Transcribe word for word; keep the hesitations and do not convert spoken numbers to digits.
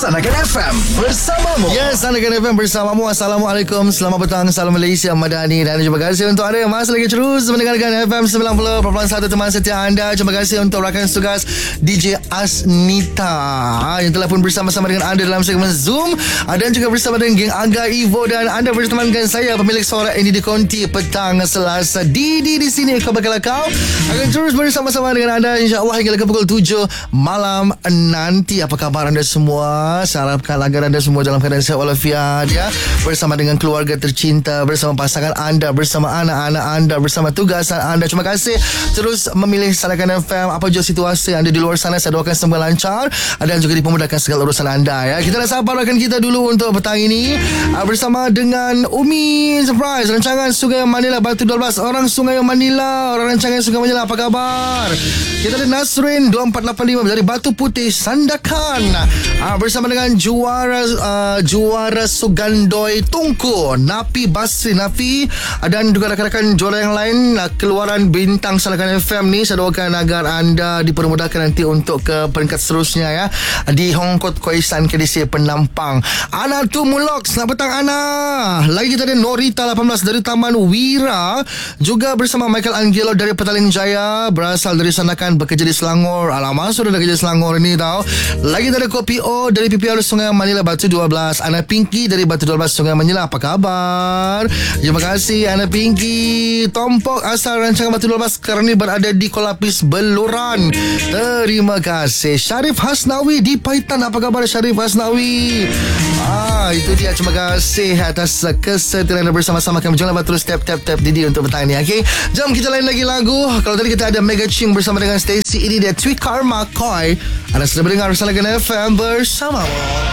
Sanakan F M bersamamu. Yes, Sanakan F M bersamamu. Assalamualaikum, selamat petang, salam Malaysia Madani. Dan terima kasih untuk anda yang masih lagi terus mendengarkan F M sembilan puluh perpuluhan satu teman setia anda. Terima kasih untuk rakan tugas D J Asnita yang telah pun bersama-sama dengan anda dalam segmen Zoom, dan juga bersama dengan geng Aga Evo. Dan anda bersama dengan saya, pemilik suara ini di Konti petang Selasa. Didi di sini, kau bakal kau akan terus bersama-sama dengan anda insya-Allah hingga ke pukul tujuh malam nanti. Apa khabar anda semua? Saya harapkan agar anda semua dalam keadaan sihat walafiat ya, bersama dengan keluarga tercinta, bersama pasangan anda, bersama anak-anak anda, bersama tugasan anda. Terima kasih terus memilih Sanakan F M. Apa jua situasi anda di luar sana, saya doakan semua lancar dan juga dipermudahkan segala urusan anda ya. Kita nak sapa rakan kita dulu untuk petang ini bersama dengan Umi Surprise, rancangan Sungai Manila Batu dua belas. Orang Sungai Manila, orang rancangan Sungai Manila, apa khabar? Kita ada Nasrin dua empat lapan lima dari Batu Putih Sandakan, uh, bersama dengan juara uh, juara Sugandoi Tungku Nafi Basri Nafi, uh, dan juga rakan-rakan juara yang lain, uh, keluaran bintang Sanakan F M ni. Saya doakan agar anda dipermudahkan nanti untuk ke peringkat seterusnya ya, di Hongkot Khoisan K D C Penampang. Ana Tumulok, selamat petang Ana. Lagi kita ada Norita lapan belas dari Taman Wira, juga bersama Michael Angelo dari Petaling Jaya, berasal dari Sandakan, bekerja di Selangor. Alamak, sudah dah kerja Selangor ini tau. Lagi kita ada Kopi O dari P P R Sungai Manila Batu dua belas. Ana Pinky dari Batu dua belas Sungai Manila, apa khabar? Terima kasih Ana Pinky. Tompok asal rancangan Batu dua belas sekarang ni berada di Kolapis Beluran. Terima kasih. Syarif Hasnawi di Paitan, apa khabar Syarif Hasnawi? Ah, itu dia. Terima kasih atas kesetiaan anda bersama-sama kami. Jangan lupa terus tap tap tap Didi untuk petang ini. Okay, jom kita lain lagi lagu. Kalau tadi kita ada Mega Ching bersama dengan Stacy, ini dia Tweet Karma Koi. Anda sudah mendengar Sanakan F M bersamamu.